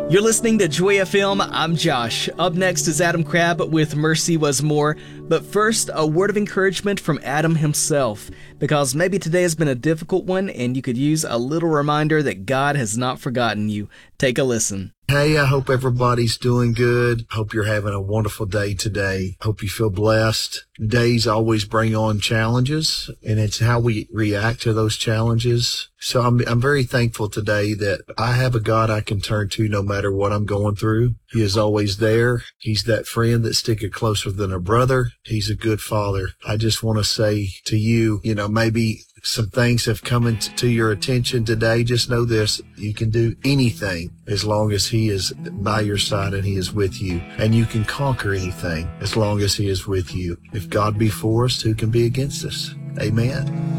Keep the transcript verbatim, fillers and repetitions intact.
You're listening to Joy F M. I'm Josh. Up next is Adam Crabb with Mercy Was More. But first, a word of encouragement from Adam himself, because maybe today has been a difficult one and you could use a little reminder that God has not forgotten you. Take a listen. Hey, I hope everybody's doing good. Hope you're having a wonderful day today. Hope you feel blessed. Days always bring on challenges, and it's how we react to those challenges. So I'm I'm very thankful today that I have a God I can turn to no matter what I'm going through. He is always there. He's that friend that sticketh closer than a brother. He's a good father. I just want to say to you, you know, maybe some things have come into your attention today. Just know this: you can do anything as long as He is by your side and He is with you. And you can conquer anything as long as He is with you. If God be for us, who can be against us? Amen.